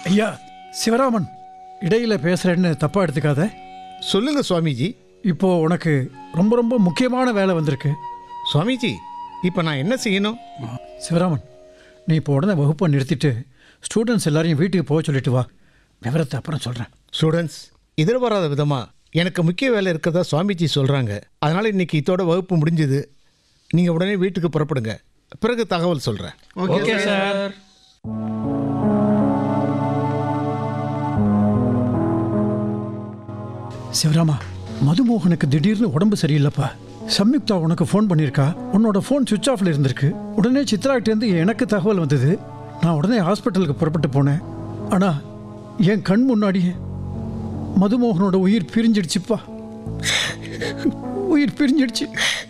ஐயா சிவராமன், இடையில பேசுறேன்னு தப்பா எடுத்துக்காத. சொல்லுங்க சுவாமிஜி. இப்போ உனக்கு ரொம்ப ரொம்ப முக்கியமான வேலை வந்திருக்கு. சுவாமிஜி, இப்போ நான் என்ன செய்யணும்? சிவராமன், நீ இப்போ உடனே வகுப்பை நிறுத்திட்டு ஸ்டூடெண்ட்ஸ் எல்லாரையும் வீட்டுக்கு போக சொல்லிட்டு வா. விவரத்தை அப்புறம் சொல்கிறேன். ஸ்டூடெண்ட்ஸ், எதிர்பாராத விதமாக எனக்கு முக்கிய வேலை இருக்கிறதா சுவாமிஜி சொல்கிறாங்க. அதனால் இன்னைக்கு இதோட வகுப்பு முடிஞ்சுது. நீங்கள் உடனே வீட்டுக்கு புறப்படுங்க. பிறகு தகவல் சொல்கிறேன். Okay sir. சிவராமா, மதுமோகனுக்கு திடீர்னு உடம்பு சரியில்லைப்பா. சம்யுக்தா உனக்கு ஃபோன் பண்ணியிருக்கா. உன்னோட ஃபோன் சுவிட்ச் ஆஃப்ல இருந்திருக்கு. உடனே சித்ராகிட்டேருந்து எனக்கு தகவல் வந்தது. நான் உடனே ஹாஸ்பிட்டலுக்கு புறப்பட்டு போனேன். ஆனால் என் கண் முன்னாடியே மதுமோகனோட உயிர் பிரிஞ்சிடுச்சுப்பா. உயிர் பிரிஞ்சிடுச்சு.